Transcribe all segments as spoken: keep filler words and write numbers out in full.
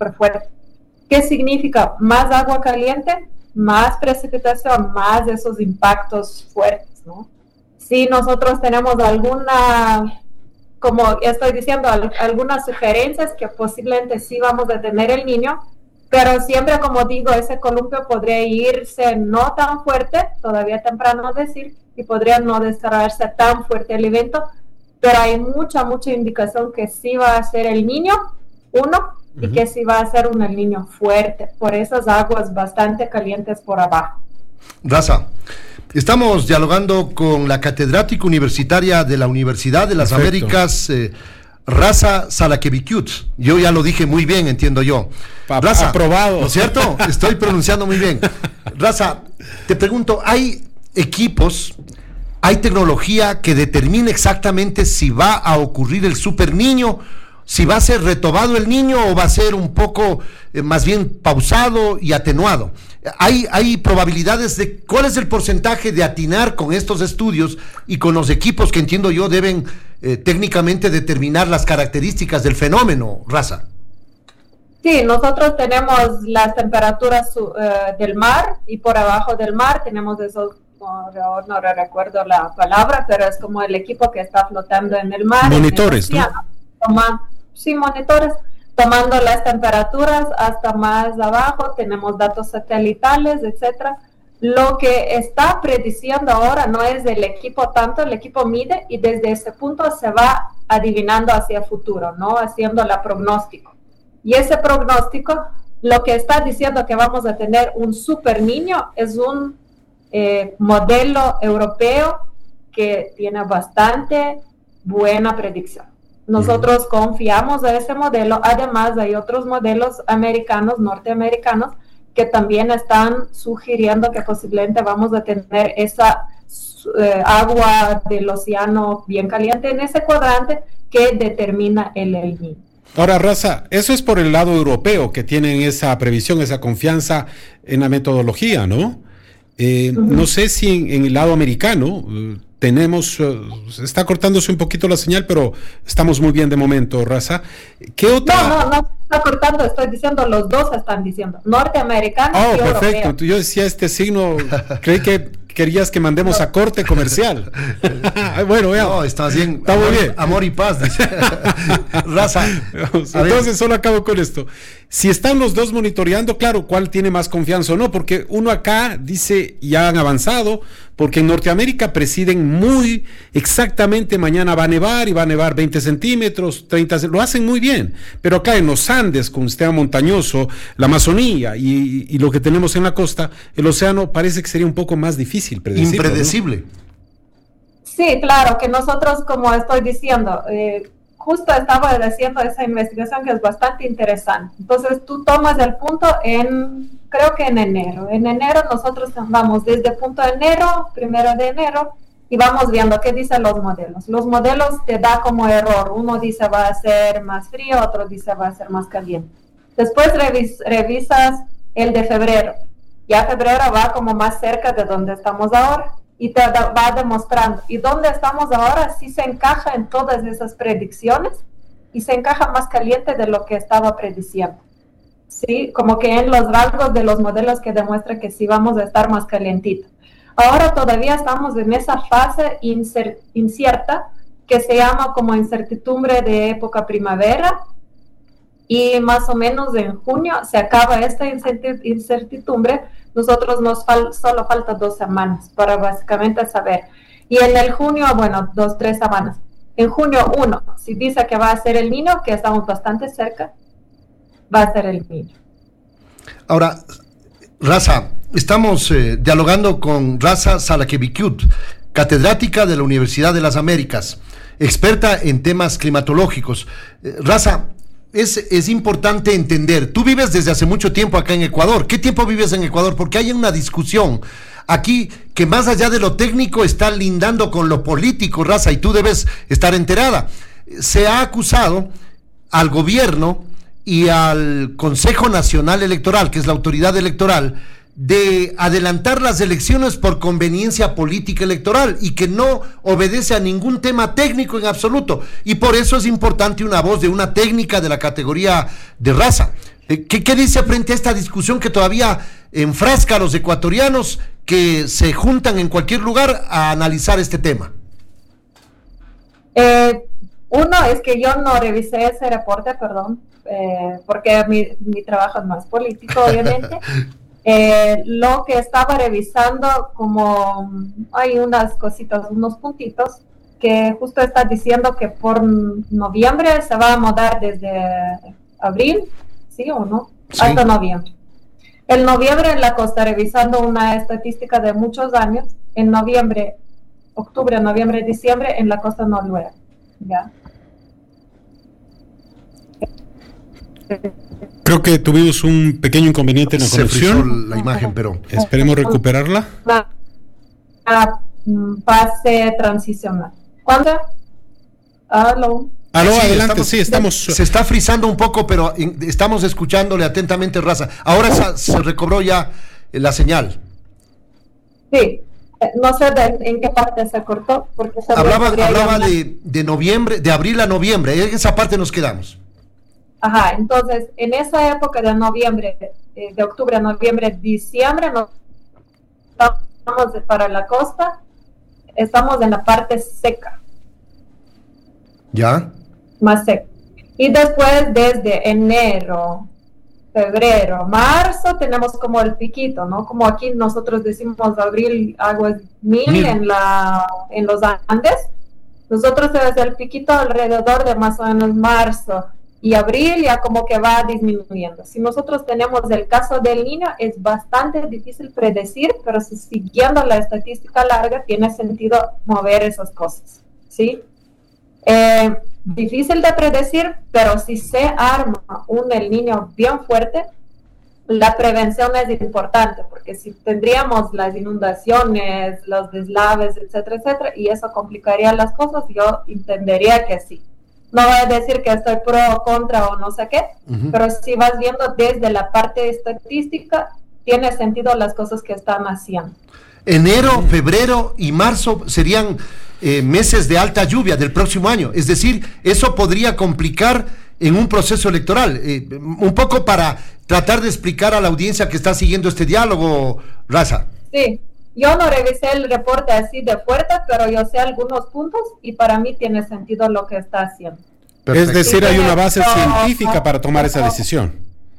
súper fuerte. ¿Qué significa? Más agua caliente, más precipitación, más de esos impactos fuertes, ¿no? Si nosotros tenemos alguna, como estoy diciendo, algunas sugerencias que posiblemente sí vamos a tener el Niño, pero siempre, como digo, ese columpio podría irse no tan fuerte, todavía temprano decir, y podría no desarrollarse tan fuerte el evento, pero hay mucha, mucha indicación que sí va a ser el Niño, uno, uh-huh. y que sí va a ser un El Niño fuerte, por esas aguas bastante calientes por abajo. Raza, estamos dialogando con la catedrática universitaria de la Universidad de las Perfecto. Américas, eh, Raza Salakevikiut. Yo ya lo dije muy bien, entiendo yo. Raza, aprobado. ¿No es cierto? Estoy pronunciando muy bien. Raza, te pregunto, ¿hay equipos, hay tecnología que determine exactamente si va a ocurrir el super niño, si va a ser retomado el niño o va a ser un poco eh, más bien pausado y atenuado? Hay, hay probabilidades de cuál es el porcentaje de atinar con estos estudios y con los equipos que entiendo yo deben eh, técnicamente determinar las características del fenómeno, Raza. Sí, nosotros tenemos las temperaturas uh, del mar y por abajo del mar tenemos esos, no, no, no recuerdo la palabra, pero es como el equipo que está flotando en el mar. Monitores, ¿no? Toma, sí, monitores. Tomando las temperaturas hasta más abajo, tenemos datos satelitales, etcétera. Lo que está prediciendo ahora no es el equipo tanto, el equipo mide y desde ese punto se va adivinando hacia el futuro, ¿no? Haciendo la pronóstico. Y ese pronóstico, lo que está diciendo que vamos a tener un super niño es un eh, modelo europeo que tiene bastante buena predicción. Nosotros confiamos en ese modelo. Además, hay otros modelos americanos, norteamericanos, que también están sugiriendo que posiblemente vamos a tener esa eh, agua del océano bien caliente en ese cuadrante que determina el El Niño. Ahora, Raza, eso es por el lado europeo, que tienen esa previsión, esa confianza en la metodología, ¿no? Eh, uh-huh. No sé si en, en el lado americano... Uh, Tenemos, uh, está cortándose un poquito la señal, pero estamos muy bien de momento, Raza. ¿Qué otra? No, no, no está cortando, estoy diciendo, los dos están diciendo, norteamericano oh, y europeo. Oh, perfecto, yo decía este signo, creí que querías que mandemos a corte comercial. Bueno, vean. No, estás bien. Está muy bien. Amor y paz. Raza. Entonces, solo acabo con esto. Si están los dos monitoreando, claro, ¿cuál tiene más confianza o no? Porque uno acá dice, ya han avanzado, porque en Norteamérica presiden muy exactamente, mañana va a nevar y va a nevar veinte centímetros, treinta, lo hacen muy bien. Pero acá en los Andes, con un sistema montañoso, la Amazonía y, y lo que tenemos en la costa, el océano parece que sería un poco más difícil predecirlo, impredecible. ¿no? Sí, claro, que nosotros, como estoy diciendo, eh, justo estaba haciendo esa investigación que es bastante interesante. Entonces, tú tomas el punto en, creo que en enero. En enero nosotros vamos desde punto de enero, primero de enero, y vamos viendo qué dicen los modelos. Los modelos te da como error. Uno dice va a ser más frío, otro dice va a ser más caliente. Después revis, revisas el de febrero. Ya febrero va como más cerca de donde estamos ahora. Y te va demostrando, y dónde estamos ahora sí se encaja en todas esas predicciones y se encaja más caliente de lo que estaba prediciendo, ¿sí? Como que en los rasgos de los modelos que demuestran que sí vamos a estar más calientitos. Ahora todavía estamos en esa fase incer- incierta que se llama como incertidumbre de época primavera y más o menos en junio se acaba esta incertidumbre. Nosotros nos fal- solo falta dos semanas para básicamente saber. Y en el junio, bueno, dos, tres semanas. En junio, uno, si dice que va a ser el niño, que estamos bastante cerca, va a ser el niño. Ahora, Raza, estamos eh, dialogando con Raza Salakevikiut, catedrática de la Universidad de las Américas, experta en temas climatológicos. Eh, Raza, Es, es importante entender, tú vives desde hace mucho tiempo acá en Ecuador. ¿Qué tiempo vives en Ecuador? Porque hay una discusión aquí que más allá de lo técnico está lindando con lo político, Raza, y tú debes estar enterada. Se ha acusado al gobierno y al Consejo Nacional Electoral, que es la autoridad electoral, de adelantar las elecciones por conveniencia política electoral y que no obedece a ningún tema técnico en absoluto, y por eso es importante una voz de una técnica de la categoría de Raza. ¿Qué, ¿Qué dice frente a esta discusión que todavía enfrasca a los ecuatorianos que se juntan en cualquier lugar a analizar este tema? Eh, uno es que yo no revisé ese reporte, perdón, eh, porque mi, mi trabajo no es político, obviamente. eh, lo que estaba revisando, como hay unas cositas, unos puntitos, que justo está diciendo que por noviembre se va a mudar desde abril, ¿sí o no? Sí. Hasta noviembre. En noviembre en la costa, revisando una estadística de muchos años, en noviembre, octubre, noviembre, diciembre, en la costa no llueve, ¿ya? Creo que tuvimos un pequeño inconveniente en la Se conexión. frizó la imagen, pero... Esperemos recuperarla. A fase transicional. ¿Cuándo? Aló. Aló, Sí, adelante, estamos- sí, estamos... Se está frizando un poco, pero in- estamos escuchándole atentamente, Raza. Ahora sa- se recobró ya eh, la señal. Sí. Eh, No sé de- en qué parte se cortó, porque se Hablaba, podría hablaba llamar- de, de noviembre, de abril a noviembre. En esa parte nos quedamos. Ajá, entonces, en esa época de noviembre, eh, de octubre a noviembre, diciembre, no estamos de- para la costa, estamos en la parte seca, ¿Ya? más seca. Y después, desde enero, febrero, marzo, tenemos como el piquito, ¿no? Como aquí nosotros decimos abril, aguas mil Mil. en, la, en los Andes, nosotros desde el piquito alrededor de más o menos marzo y abril ya como que va disminuyendo. Si nosotros tenemos el caso del niño, es bastante difícil predecir, pero si siguiendo la estadística larga, tiene sentido mover esas cosas, ¿sí? Eh, difícil de predecir, pero si se arma un El Niño bien fuerte, la prevención es importante, porque si tendríamos las inundaciones, los deslaves, etcétera, etcétera, y eso complicaría las cosas, yo entendería que sí. No voy a decir que estoy pro o contra o no sé qué, Ujú. pero si vas viendo desde la parte estadística, tiene sentido las cosas que están haciendo. Enero, febrero y marzo serían eh, meses de alta lluvia del próximo año. Es decir, eso podría complicar en un proceso electoral. Eh, un poco para tratar de explicar a la audiencia que está siguiendo este diálogo, Raza. Sí, yo no revisé el reporte así de fuerte, pero yo sé algunos puntos y para mí tiene sentido lo que está haciendo. Perfecto. Es decir, hay una base No, científica para tomar esa no. decisión.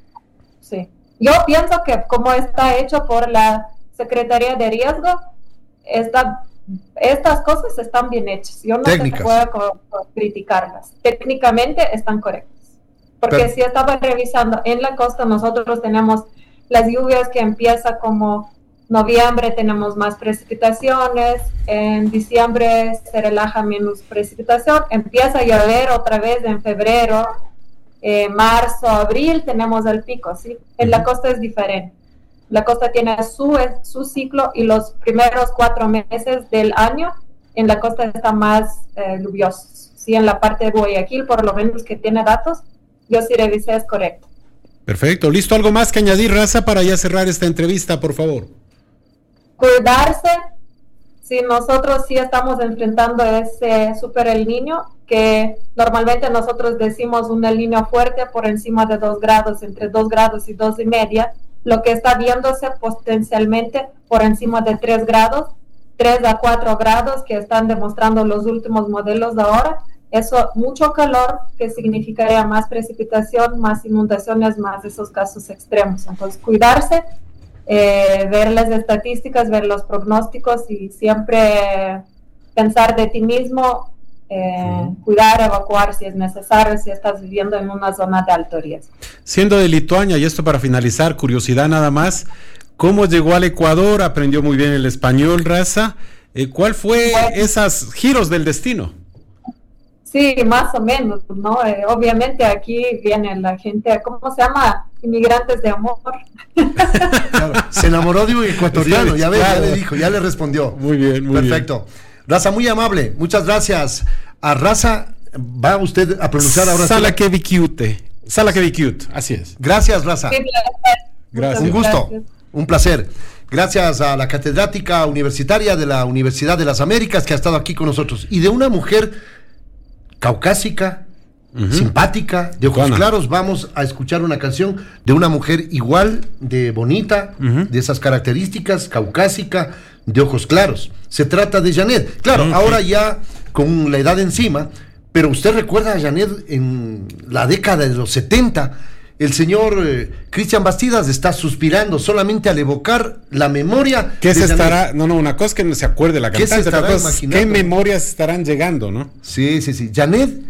Sí, yo pienso que como está hecho por la Secretaría de Riesgo, está, estas cosas están bien hechas. Yo no Técnicas. te puedo co- co- criticarlas. Técnicamente están correctas. Porque Pero- si estaba revisando en la costa, nosotros tenemos las lluvias que empieza como noviembre, tenemos más precipitaciones, en diciembre se relaja menos precipitación, empieza a llover otra vez en febrero, eh, marzo, abril, tenemos el pico, ¿sí? En la costa es diferente. La costa tiene su, su ciclo y los primeros cuatro meses del año en la costa están más eh, lluviosos. Sí, en la parte de Guayaquil, por lo menos que tiene datos, yo sí revisé, es correcto. Perfecto. ¿Listo? ¿Algo más que añadir, Raza, para ya cerrar esta entrevista, por favor? Cuidarse, si nosotros sí estamos enfrentando ese super El Niño, que normalmente nosotros decimos un El Niño fuerte por encima de dos grados, entre dos grados y dos y media, lo que está viéndose potencialmente por encima de tres grados, tres a cuatro grados que están demostrando los últimos modelos de ahora. Eso, mucho calor, que significaría más precipitación, más inundaciones, más esos casos extremos. Entonces, cuidarse, eh, ver las estadísticas, ver los pronósticos y siempre pensar de ti mismo, eh, uh-huh. cuidar, evacuar si es necesario, si estás viviendo en una zona de alto riesgo. Siendo de Lituania, y esto para finalizar, curiosidad nada más, ¿cómo llegó al Ecuador? Aprendió muy bien el español, Raza. Eh, ¿Cuál fue bueno, esos giros del destino? Sí, más o menos, ¿no? Eh, obviamente aquí viene la gente, ¿cómo se llama? Inmigrantes de amor. Claro, se enamoró de un ecuatoriano, ya ve, claro. ya le dijo, ya le respondió. Muy bien, muy Perfecto. bien. Raza, muy amable, muchas gracias. A Raza, va usted a pronunciar ahora. Salakevikiute. Salakevikiute, así es. Gracias, Raza. Sí, gracias. Un gusto, gracias. Un placer. Gracias a la catedrática universitaria de la Universidad de las Américas que ha estado aquí con nosotros. Y de una mujer caucásica, uh-huh. simpática, de ojos Juana. claros. Vamos a escuchar una canción de una mujer igual de bonita, uh-huh. de esas características, caucásica, de ojos claros. Se trata de Janet. Claro, uh-huh. ahora ya con la edad encima, pero usted recuerda a Janet en la década de los setenta. El señor eh, Cristian Bastidas está suspirando solamente al evocar la memoria. ¿Qué se estará? No, no, una cosa que no se acuerde la cantante. ¿Qué, se estará imaginando? ¿Qué memorias estarán llegando, no? Sí, sí, sí. Janet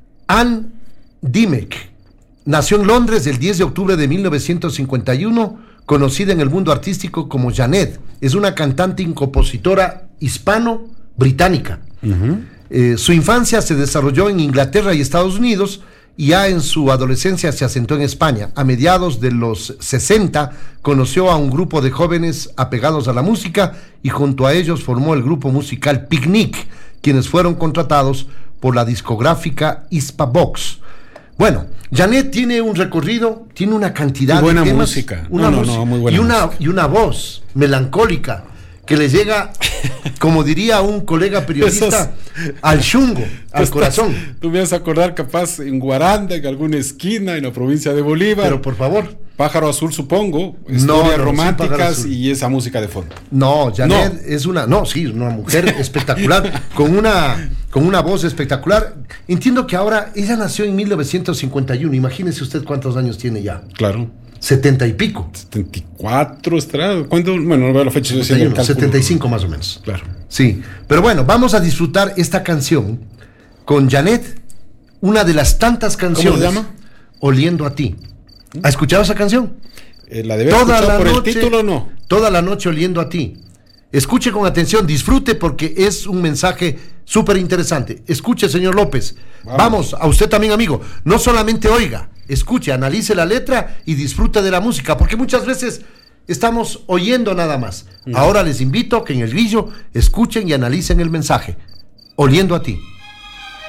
Ann Dimmock nació en Londres el diez de octubre de mil novecientos cincuenta y uno, conocida en el mundo artístico como Janet. Es una cantante y compositora hispano-británica. Uh-huh. Eh, su infancia se desarrolló en Inglaterra y Estados Unidos, y ya en su adolescencia se asentó en España. A mediados de los sesenta conoció a un grupo de jóvenes apegados a la música y junto a ellos formó el grupo musical Picnic, quienes fueron contratados por la discográfica Hispavox. Bueno, Janet tiene un recorrido, tiene una cantidad buena de temas, música, una no, música no, no, muy buena y una música. y una voz melancólica que le llega, como diría un colega periodista, Esos, al chungo, al corazón. Tú me vas a acordar capaz en Guaranda, en alguna esquina, en la provincia de Bolívar. Pero por favor. Pájaro Azul, supongo, historias no, no, románticas y esa música de fondo. No, Janet no. es una, no, sí, una mujer espectacular, con una, con una voz espectacular. Entiendo que ahora, ella nació en mil novecientos cincuenta y uno, imagínese usted cuántos años tiene ya. Claro. setenta y pico. setenta y cuatro estará. ¿Cuánto? Bueno, no veo la fecha. setenta y uno, setenta y cinco más o menos. Claro. Sí, pero bueno, vamos a disfrutar esta canción con Janet, una de las tantas canciones. ¿Cómo se llama? Oliendo a ti. ¿Ha escuchado esa canción? Eh, ¿La debe escuchar por el título o no? Toda la noche oliendo a ti. Escuche con atención, disfrute porque es un mensaje súper interesante. Escuche, señor López. Vamos. Vamos, a usted también, amigo. No solamente oiga, escuche, analice la letra y disfrute de la música, porque muchas veces estamos oyendo nada más. Uh-huh. Ahora les invito a que en el grillo escuchen y analicen el mensaje. Oliendo a ti.